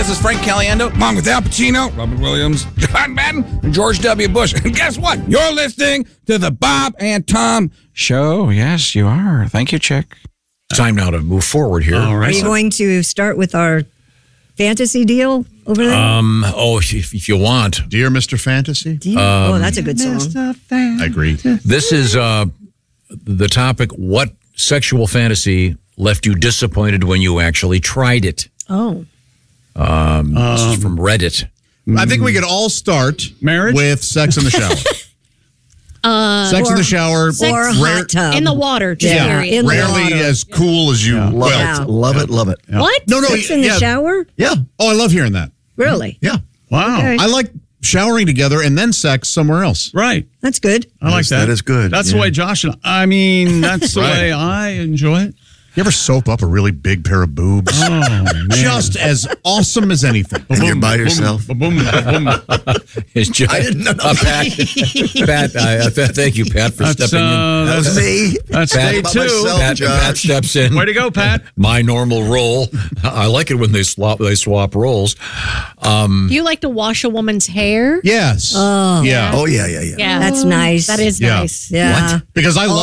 stars Frank Caliendo, along with Al Pacino, Robert Williams, John Madden, and George W. Bush. And guess what? You're listening to the Bob and Tom Show. Yes, you are. Thank you, Chick. Time now to move forward here. All right. Are you going to start with our fantasy deal over there? If you want. Dear Mr. Fantasy? That's a good song. I agree. This is the topic, what sexual fantasy left you disappointed when you actually tried it? Oh. This is from Reddit. I think we could all start Marriage? with sex in the shower. Sex in the shower. Or hot tub. In the water, just Yeah, period. in the Rarely water. as cool as you Love Yeah. it. Love it. Love it. What? No, Sex in the shower? Yeah. Oh, I love hearing that. Really? Yeah. Wow. Okay. I like showering together and then sex somewhere else. Right. That's good. I like that. That is good. That's the way Josh and that's the way I enjoy it. You ever soap up a really big pair of boobs? Oh, man. Just as awesome as anything. And you're by yourself. It's just, I didn't know. Pat, thank you, Pat, for stepping in. That was me. That's Pat- day About two. myself. Pat Josh. steps in. Way to go, Pat. My normal role. I like it when they swap roles. Do you like to wash a woman's hair? Yes. Oh. Yeah. Oh, yeah. Yeah. That's nice. That is Yeah. nice. Yeah. Because I love